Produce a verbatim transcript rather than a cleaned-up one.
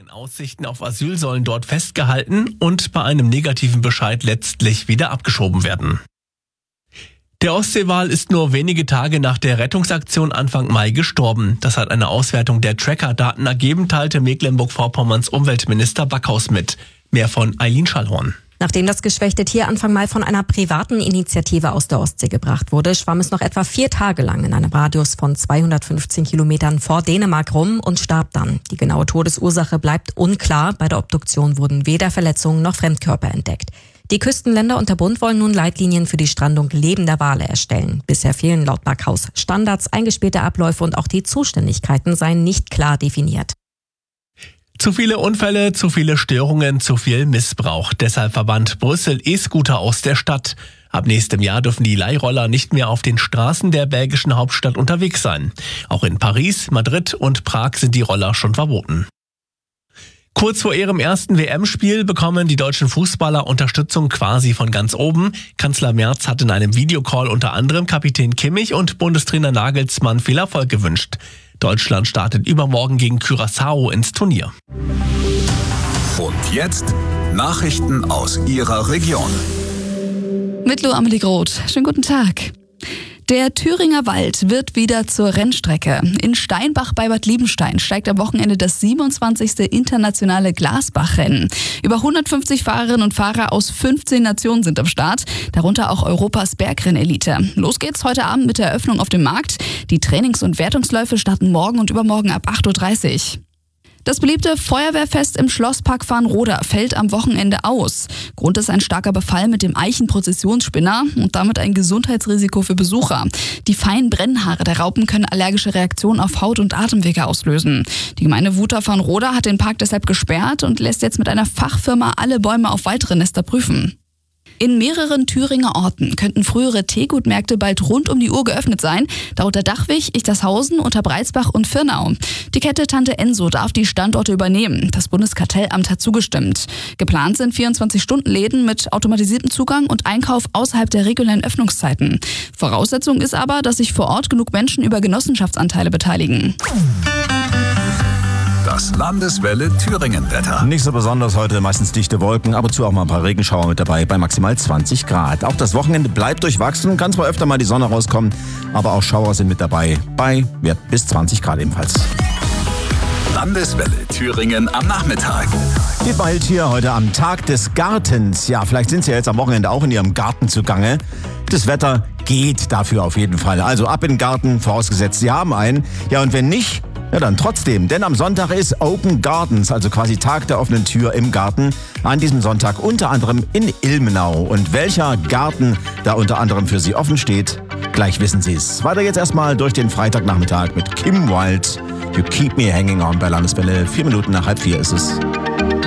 Aussichten auf Asyl sollen dort festgehalten und bei einem negativen Bescheid letztlich wieder abgeschoben werden. Der Ostseewal ist nur wenige Tage nach der Rettungsaktion Anfang Mai gestorben. Das hat eine Auswertung der Tracker-Daten ergeben, teilte Mecklenburg-Vorpommerns Umweltminister Backhaus mit. Mehr von Eileen Schallhorn. Nachdem das geschwächte Tier Anfang Mai von einer privaten Initiative aus der Ostsee gebracht wurde, schwamm es noch etwa vier Tage lang in einem Radius von zweihundertfünfzehn Kilometern vor Dänemark rum und starb dann. Die genaue Todesursache bleibt unklar. Bei der Obduktion wurden weder Verletzungen noch Fremdkörper entdeckt. Die Küstenländer und der Bund wollen nun Leitlinien für die Strandung lebender Wale erstellen. Bisher fehlen laut Backhaus Standards, eingespielte Abläufe und auch die Zuständigkeiten seien nicht klar definiert. Zu viele Unfälle, zu viele Störungen, zu viel Missbrauch. Deshalb verbannt Brüssel E-Scooter aus der Stadt. Ab nächstem Jahr dürfen die Leihroller nicht mehr auf den Straßen der belgischen Hauptstadt unterwegs sein. Auch in Paris, Madrid und Prag sind die Roller schon verboten. Kurz vor ihrem ersten W M-Spiel bekommen die deutschen Fußballer Unterstützung quasi von ganz oben. Kanzler Merz hat in einem Videocall unter anderem Kapitän Kimmich und Bundestrainer Nagelsmann viel Erfolg gewünscht. Deutschland startet übermorgen gegen Curaçao ins Turnier. Und jetzt Nachrichten aus Ihrer Region. Mit Lo Amelie Groth. Schönen guten Tag. Der Thüringer Wald wird wieder zur Rennstrecke. In Steinbach bei Bad Liebenstein steigt am Wochenende das siebenundzwanzigste internationale Glasbachrennen. Über hundertfünfzig Fahrerinnen und Fahrer aus fünfzehn Nationen sind am Start, darunter auch Europas Bergrennelite. Los geht's heute Abend mit der Eröffnung auf dem Markt. Die Trainings- und Wertungsläufe starten morgen und übermorgen ab acht Uhr dreißig. Das beliebte Feuerwehrfest im Schlosspark Farnroda fällt am Wochenende aus. Grund ist ein starker Befall mit dem Eichenprozessionsspinner und damit ein Gesundheitsrisiko für Besucher. Die feinen Brennhaare der Raupen können allergische Reaktionen auf Haut- und Atemwege auslösen. Die Gemeinde Wuter Farnroda hat den Park deshalb gesperrt und lässt jetzt mit einer Fachfirma alle Bäume auf weitere Nester prüfen. In mehreren Thüringer Orten könnten frühere Teegutmärkte bald rund um die Uhr geöffnet sein, darunter Dachwig, Ichtershausen, Unterbreizbach und Firnau. Die Kette Tante Enso darf die Standorte übernehmen. Das Bundeskartellamt hat zugestimmt. Geplant sind vierundzwanzig-Stunden-Läden mit automatisiertem Zugang und Einkauf außerhalb der regulären Öffnungszeiten. Voraussetzung ist aber, dass sich vor Ort genug Menschen über Genossenschaftsanteile beteiligen. Das Landeswelle Thüringen-Wetter. Nicht so besonders heute, meistens dichte Wolken, ab und zu auch mal ein paar Regenschauer mit dabei, bei maximal zwanzig Grad. Auch das Wochenende bleibt durchwachsen, kann zwar öfter mal die Sonne rauskommen, aber auch Schauer sind mit dabei, bei Wert bis zwanzig Grad ebenfalls. Landeswelle Thüringen am Nachmittag. Dietmar Hild hier heute am Tag des Gartens. Ja, vielleicht sind Sie ja jetzt am Wochenende auch in Ihrem Garten zugange. Das Wetter geht dafür auf jeden Fall. Also ab in den Garten, vorausgesetzt Sie haben einen. Ja, und wenn nicht, ja, dann trotzdem, denn am Sonntag ist Open Gardens, also quasi Tag der offenen Tür im Garten. An diesem Sonntag unter anderem in Ilmenau. Und welcher Garten da unter anderem für Sie offen steht, gleich wissen Sie es. Weiter jetzt erstmal durch den Freitagnachmittag mit Kim Wilde. You Keep Me Hanging On bei Landeswelle. Vier Minuten nach halb vier ist es.